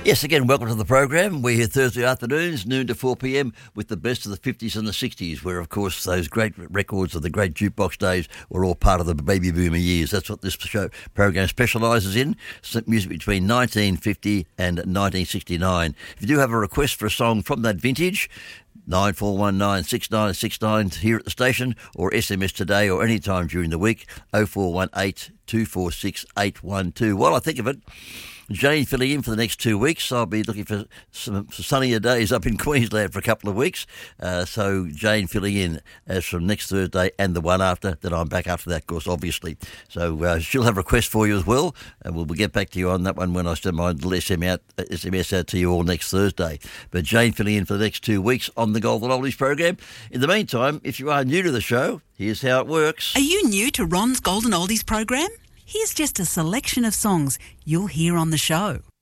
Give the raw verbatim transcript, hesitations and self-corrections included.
Yes, again, welcome to the program. We're here Thursday afternoons, noon to four p m, with the best of the fifties and the sixties, where, of course, those great records of the great jukebox days were all part of the baby boomer years. That's what this show program specialises in, music between nineteen fifty and nineteen sixty-nine. If you do have a request for a song from that vintage, nine four one nine six nine six nine here at the station, or S M S today or any time during the week, oh four one eight two four six eight one two. While I think of it, Jane filling in for the next two weeks. I'll be looking for some sunnier days up in Queensland for a couple of weeks. Uh, so Jane filling in as from next Thursday and the one after. Then I'm back after that, of course, obviously. So uh, she'll have requests for you as well, and we'll, we'll get back to you on that one when I send my little S M S out to you all next Thursday. But Jane filling in for the next two weeks on the Golden Oldies program. In the meantime, if you are new to the show, here's how it works. Are you new to Ron's Golden Oldies program? Here's just a selection of songs you'll hear on the show.